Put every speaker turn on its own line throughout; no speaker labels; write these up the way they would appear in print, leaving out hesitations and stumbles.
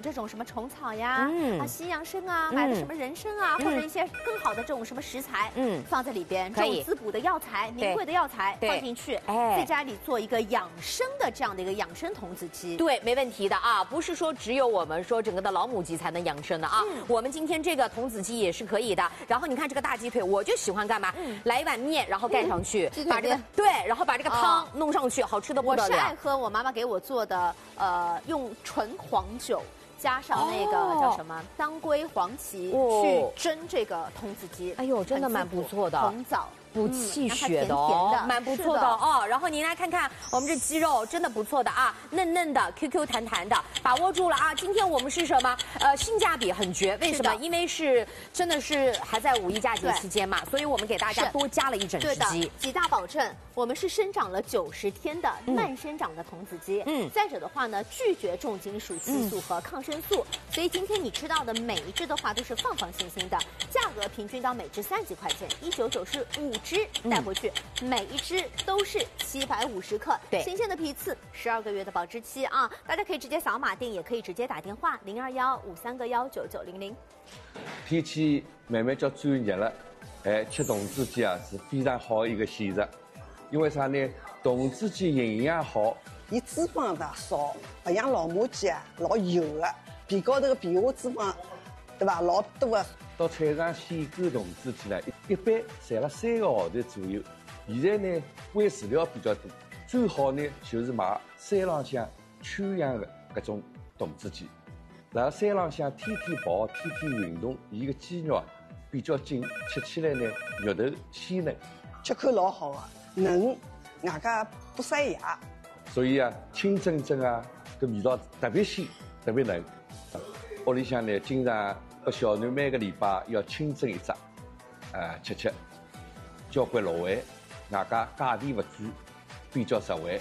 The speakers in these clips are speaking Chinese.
这种什么虫草呀、西洋参啊，买的什么人参啊，或者一些更好的这种什么食材，放在里边，这种滋补的药材、名贵的药材放进去，在家里做一个养生的这样的一个养生童子鸡。
对，没问题的啊，不是说只有我们说整个的老母鸡才能养生的啊，我们今天这个童子鸡也是可以的。然后你看这个大鸡腿，我就喜欢干嘛？来一碗面，然后盖上去，把这个对，然后把这个汤弄上去，好吃的不得了。
我是爱喝我妈妈给我做的，用纯黄酒。加上那个叫什么当归、黄芪去蒸这个童子鸡，
哎呦，真的蛮不错的。
红枣
补气血的哦，蛮不错的哦。然后您来看看我们这鸡肉，真的不错的啊，嫩嫩的 ，Q 弹弹的，把握住了啊。今天我们是什么？性价比很绝，为什么？因为是真的是还在五一佳节期间嘛，所以我们给大家多加了一整只鸡。
几大保证，我们是生长了90天的慢生长的童子鸡。再者的话呢，拒绝重金属、激素和抗生素，所以今天你吃到的每一只的话都是放放心心的，价格平均到每只3几块钱，199是5只带回去，每一只都是750克，
对，
新鲜的批次，12个月的保质期啊！大家可以直接扫码订，也可以直接打电话021-531-9900。
天气慢慢叫转热了，吃童子鸡啊是非常好的一个选择，因为啥呢？童子鸡营养好，
伊脂肪的少，不像老母鸡啊老油的，皮高头的皮下脂肪，对吧？老多的。
到菜场选购童子鸡呢，一般赚了3个号头左右。现在呢，喂饲料比较多，最好呢就是买山浪向圈养的搿种童子鸡。然后山浪向天天跑、天天运动，伊个肌肉比较紧，吃起来呢肉头鲜嫩，
吃口老好的，嫩，外加不塞牙。
所以啊，清蒸蒸啊，搿味道特别鲜，特别嫩。屋里向呢，经常拨小囡每个礼拜要清蒸一只，吃，交关入胃，外加价钿勿贵，比较实惠。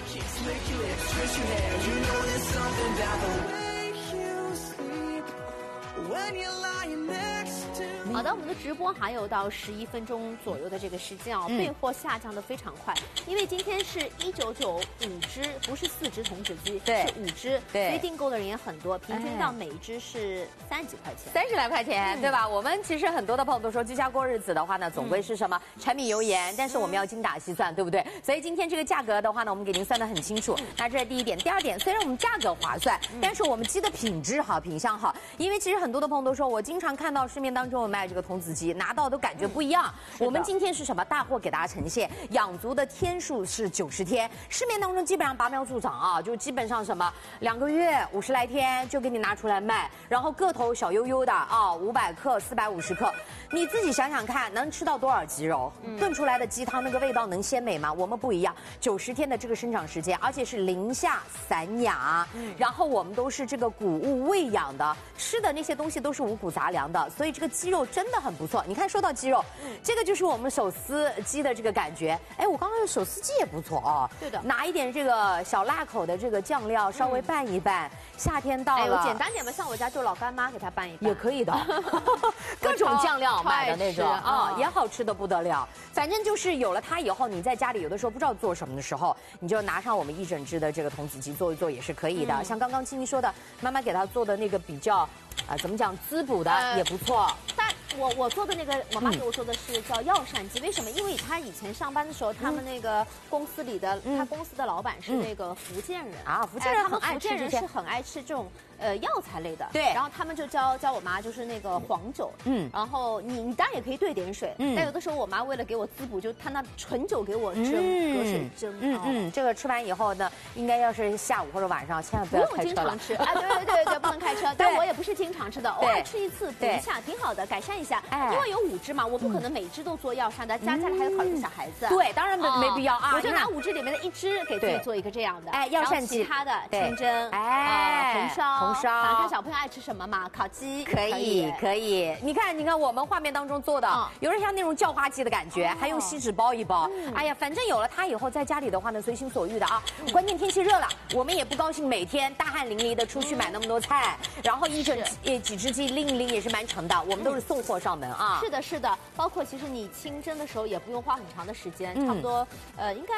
好的，我们的直播还有到11分钟左右的这个时间啊，备货下降的非常快，因为今天是199 5只，不是4只童子鸡，
对，
是5只，所以订购的人也很多，平均到每一只是30几块钱
，30来块钱，对吧？我们其实很多的朋友都说居家过日子的话呢，总归是什么柴米油盐，但是我们要精打细算，对不对？所以今天这个价格的话呢，我们给您算得很清楚。那这是第一点，第二点，虽然我们价格划算，但是我们鸡的品质好，品相好，因为其实很多的朋友都说，我经常看到市面当中有卖这个童子鸡，拿到都感觉不一样。我们今天是什么大货给大家呈现？养足的天数是90天，市面当中基本上拔苗助长啊，就基本上什么2个月50来天就给你拿出来卖，然后个头小悠悠的啊，500克、450克，你自己想想看，能吃到多少鸡肉？炖出来的鸡汤那个味道能鲜美吗？我们不一样，90天的这个生长时间，而且是零下散养，然后我们都是这个谷物喂养的，吃的那些东西都是五谷杂粮的，所以这个鸡肉真的很不错。你看，说到鸡肉，这个就是我们手撕鸡的这个感觉。哎，我刚刚手撕鸡也不错哦。
对的，
拿一点这个小辣口的这个酱料稍微拌一拌，夏天到了，
哎呦，简单点吧，像我家就老干妈给它拌一拌
也可以的，各种酱料买的那种啊，也好吃的不得了。反正就是有了它以后，你在家里有的时候不知道做什么的时候，你就拿上我们一整只的这个童子鸡做一做也是可以的。像刚刚青青说的，妈妈给她做的那个比较怎么讲滋补的也不错。
但我做的那个，我妈给我做的是叫药膳鸡，为什么？因为她以前上班的时候，他们那个公司里的，他公司的老板是那个福建人
啊，福建人很爱吃这些，
福建人是很爱吃这种药材类的。
对，
然后他们就教我妈就是那个黄酒，然后你当然也可以兑点水，但有的时候我妈为了给我滋补，就她那纯酒给我蒸，隔水蒸。
这个吃完以后呢，应该要是下午或者晚上千万不要开车了。
不用经常吃啊，对，不能开车。但我也不是经常吃的，偶尔吃一次补一下，挺好的，改善一下。因为有5只嘛，我不可能每只都做药膳的，家里还有考虑小孩子。
对，当然没必要啊。
我就拿5只里面的1只给自己做一个这样的，
药膳鸡，
其他的清蒸，红烧，反正看小朋友爱吃什么嘛，烤鸡
可以。你看我们画面当中做的，有点像那种叫花鸡的感觉，还用锡纸包一包。哎呀，反正有了它以后，在家里的话呢，随心所欲的啊。关键天气热了，我们也不高兴每天大汗淋漓的出去买那么多菜，然后几只鸡拎一拎也是蛮沉的。我们都是送货上门啊。
是的，包括其实你清蒸的时候也不用花很长的时间，差不多应该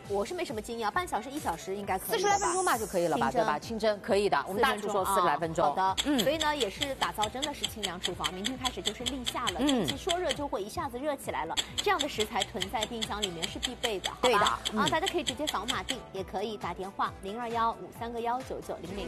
我是没什么经验，半小时1小时应该可以。
40来分钟吧就可以了吧，对吧？清蒸可以的，我们大厨说40来分钟。
好的，所以呢也是打造真的是清凉厨房，明天开始就是立夏了，天气说热就会一下子热起来了，这样的食材囤在冰箱里面是必备的，好吧？
对的，
啊，大家可以直接扫码订，也可以打电话0215319900。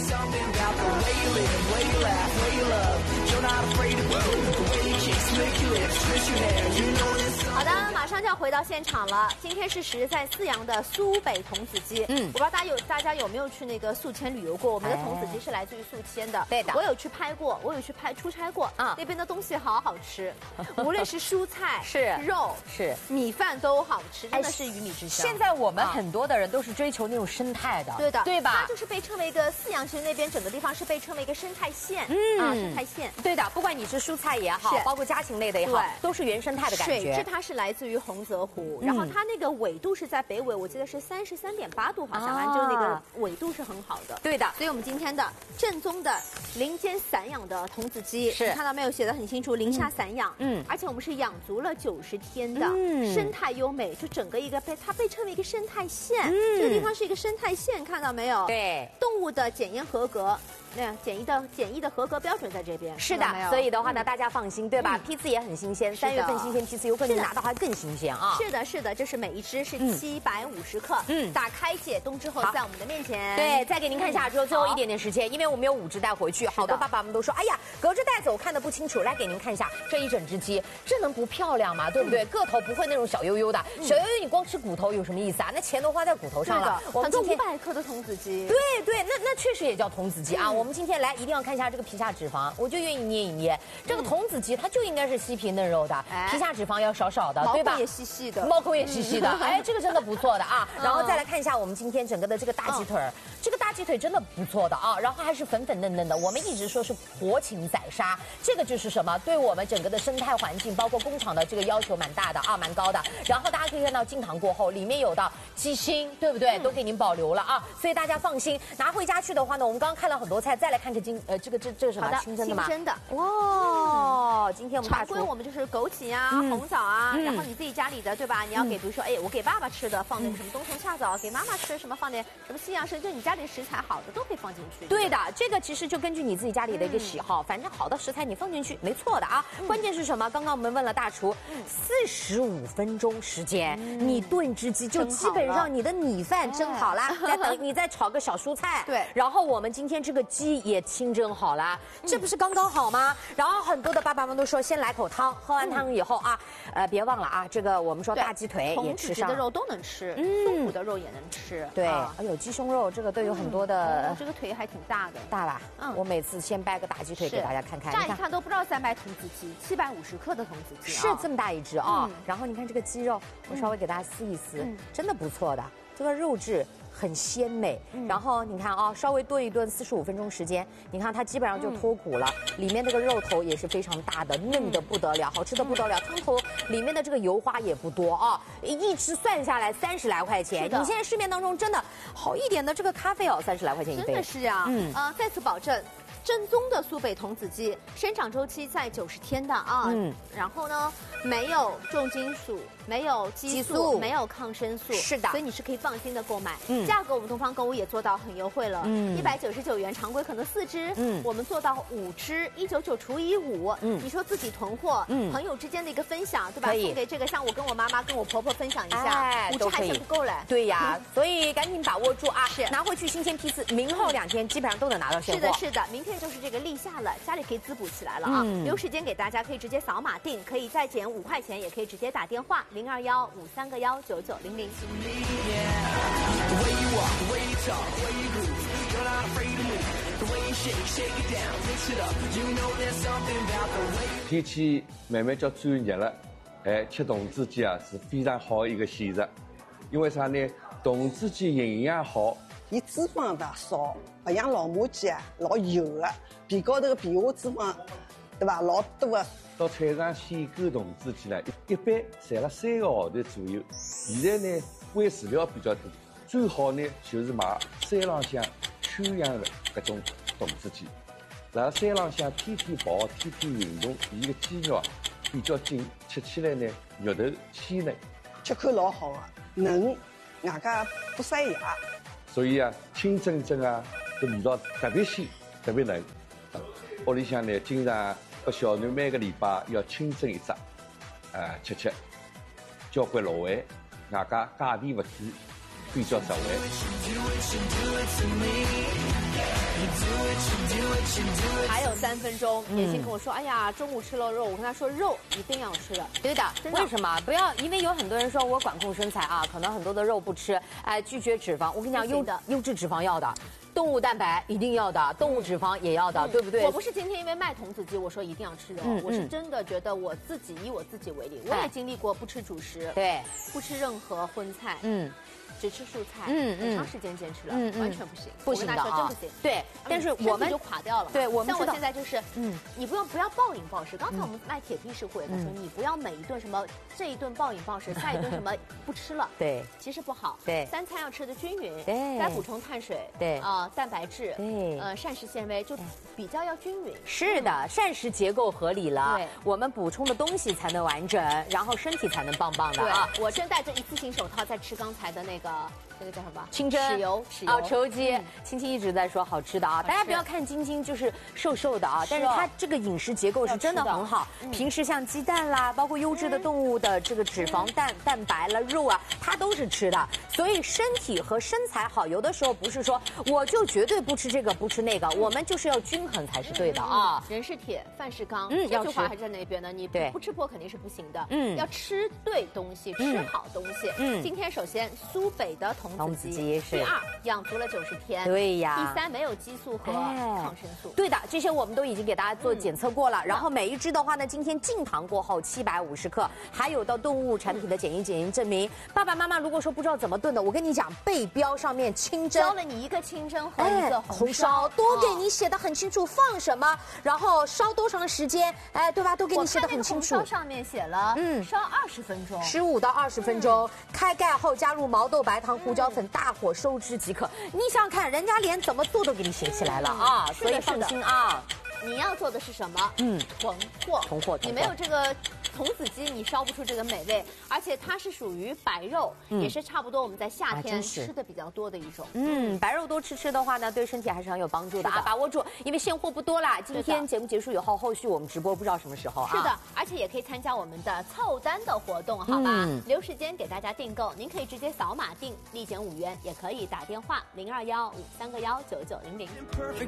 好的，马上就要回到现场了。今天是实在4阳的苏北童子鸡。我不知道大家有没有去那个宿迁旅游过？我们的童子鸡是来自于宿迁的。
对的，
我有去拍过，我有去出差过啊。那边的东西好好吃，无论是蔬菜
是
肉
是
米饭都好吃，真的是鱼米之乡。
现在我们很多的人都是追求那种生态的，
对的，
对吧？
它就是被称为一个4阳，其实那边整个地方是被称为一个生态县，生态县。
对的，不管你是蔬菜也好，包括家禽类的也好，都是原生态的感觉。
水质它是来自于洪泽湖，然后它那个纬度是在北纬，我记得是33.8度，好像按照那个纬度是很好的。
对的，
所以我们今天的正宗的林间散养的童子鸡，
是
看到没有？写的很清楚，林下散养，而且我们是养足了90天的，生态优美，就整个一个它被称为一个生态县，这个地方是一个生态县，看到没有？
对，
动物的检验合格。那检疫的合格标准在这边。
是的，所以的话呢，大家放心，对吧？批次也很新鲜，3月份新鲜批次，有可能拿到还更新鲜啊。
是的，是的，这是每一只是750克，打开解冻之后在我们的面前。
对，再给您看一下，只有最后一点点时间，因为我们有5只带回去，好多爸爸们都说，哎呀，隔着袋子我看得不清楚，来给您看一下这一整只鸡，这能不漂亮吗？对不对？个头不会那种小悠悠的，小悠悠你光吃骨头有什么意思啊？那钱都花在骨头上了。
我们今天500克的童子鸡。
对对，那确实也叫童子鸡啊。我们今天来一定要看一下这个皮下脂肪，我就愿意捏一捏。这个童子鸡它就应该是细皮嫩肉的，皮下脂肪要少少的，对吧？
毛孔也细细的，
毛孔也细细的，哎，这个真的不错的啊。然后再来看一下我们今天整个的这个大鸡腿儿，这个大鸡腿真的不错的啊。然后还是粉粉嫩嫩的，我们一直说是活禽宰杀，这个就是什么？对我们整个的生态环境，包括工厂的这个要求蛮大的啊，蛮高的。然后大家可以看到进糖过后，里面有的鸡心，对不对？都给您保留了啊，所以大家放心，拿回家去的话呢，我们刚刚看了很多菜，再来看这这是什么？清蒸的吗？
清蒸的。
哇，今天我们
常规我们就是枸杞啊、红枣啊，然后你自己家里的对吧？你要给比如说，哎，我给爸爸吃的放点什么冬虫夏草，给妈妈吃什么放点什么西洋参，就你家里的食材好的都可以放进去。
对的，这个其实就根据你自己家里的一个喜好，反正好的食材你放进去没错的啊。关键是什么？刚刚我们问了大厨，45分钟时间，你炖只鸡就基本上你的米饭蒸好了，再等你再炒个小蔬菜，
对，
然后我们今天这个鸡也清蒸好了，这不是刚刚好吗？然后很多的爸爸们都说先来口汤，喝完汤以后啊，别忘了啊，这个我们说大鸡腿也吃上，
童子鸡的肉都能吃，松骨的肉也能吃。
对，哎呦，鸡胸肉这个都有很多的，
这个腿还挺大的，
大吧？我每次先掰个大鸡腿给大家看看，
乍一看都不知道在卖童子鸡，750克的童子鸡
是这么大一只啊。然后你看这个鸡肉，我稍微给大家撕一撕，真的不错的，这个肉质很鲜美，然后你看啊，稍微炖一炖45分钟时间，你看它基本上就脱骨了，里面这个肉头也是非常大的，嫩的不得了，好吃的不得了，汤头里面的这个油花也不多啊，一只算下来30来块钱，你现在市面当中真的好一点的这个咖啡哦，30来块钱一杯，
真的是啊，再次保证。正宗的苏北童子鸡，生长周期在90天的啊，然后呢，没有重金属，没有激素，没有抗生素，
是的，
所以你是可以放心的购买。价格我们东方购物也做到很优惠了，199元，常规可能4只，我们做到5只，199除以5，你说自己囤货，朋友之间的一个分享，对吧？送给这个像我跟我妈妈跟我婆婆分享一下，5只还嫌不够嘞。
对呀，所以赶紧把握住啊，拿回去新鲜批次，明后2天基本上都能拿到现货。
是的，是的，明天就是这个立夏了，家里可以滋补起来了啊！留时间给大家，可以直接扫码订，可以再减5块钱，也可以直接打电话0215319900。
天气慢慢叫转热了，哎，吃童子鸡啊是非常好一个选择，因为啥呢？童子鸡营养好。
伊脂肪的少，不像老母鸡啊，老油的，皮高头的皮下脂肪，对吧？老多的。
到菜场选购童子鸡呢，一般赚了3个号头左右。现在呢，喂饲料比较多，最好呢就是买山浪向圈养的各种童子鸡。辣山浪向天天跑，天天运动，伊个肌肉比较紧，吃起来呢肉头鲜嫩，
吃口老好的，嫩， 外加不塞牙。
所以啊，清蒸蒸啊，这味道特别鲜，特别嫩。屋里向呢，经常给小囡每个礼拜要清蒸一只，吃，交关入胃，外加价钿勿贵，比较实惠。
还有3分钟，妍欣跟我说，哎呀，中午吃了肉，我跟他说肉一定要吃的。
对的，为什么不要？因为有很多人说我管控身材啊，可能很多的肉不吃，拒绝脂肪。我跟你讲，优质脂肪要的。动物蛋白一定要的，动物脂肪也要的，对不对？
我不是今天因为卖童子鸡，我说一定要吃肉，我是真的觉得我自己以我自己为例，我也经历过不吃主食，
对，
不吃任何荤菜，只吃蔬菜，很长时间坚持了，完全不行，
不行的啊，
真不行。
对，但是我们
就垮掉了。
对，我们
像我现在就是，你不要暴饮暴食。刚才我们卖铁皮食会，他说你不要每一顿什么这一顿暴饮暴食，下一顿什么不吃了，
对，
其实不好。
对
，3餐要吃的均匀，
对，
该补充碳水，
对
蛋白质，
对，
膳食纤维就比较要均匀。
是的，膳食结构合理了，
对，
我们补充的东西才能完整，然后身体才能棒棒的啊。
我正戴着一次性手套在吃刚才的那个叫什么？
清蒸
豉油
啊，豉油鸡。青青一直在说好吃的啊，大家不要看晶晶就是瘦瘦的啊，但是它这个饮食结构是真的很好。平时像鸡蛋啦，包括优质的动物的这个脂肪蛋白啦、肉啊，它都是吃的。所以身体和身材好，有的时候不是说我就绝对不吃这个不吃那个，我们就是要均衡才是对的啊。
人是铁，饭是钢，
这
句话还是在那边呢。你不吃破肯定是不行的，要吃对东西，吃好东西。今天首先苏北的童子鸡，第2养足了90天，
对呀。
第3没有激素和抗生素，
对的，这些我们都已经给大家做检测过了。然后每一只的话呢，今天净糖过后750克，还有到动物产品的检验证明。爸爸妈妈如果说不知道怎么炖的，我跟你讲，背标上面清蒸，
教了你一个清蒸和一个红烧，
都给你写的很清楚，放什么，然后烧多长时间，对吧？都给你写的很清楚。
红烧上面写了，烧20分钟
，15到20分钟，开盖后加入毛豆、白糖、胡椒粉，大火收汁即可。你想想看，人家连怎么做都给你写起来了啊，所以放心啊。
你要做的是什么？囤货。你没有这个童子鸡，你烧不出这个美味。而且它是属于白肉，也是差不多我们在夏天吃的比较多的一种。
白肉多吃的话呢，对身体还是很有帮助的啊，把握住，因为现货不多啦。今天节目结束以后，后续我们直播不知道什么时候啊。
是的，而且也可以参加我们的凑单的活动，好吧？留时间给大家订购，您可以直接扫码订，立减5元，也可以打电话0215319900。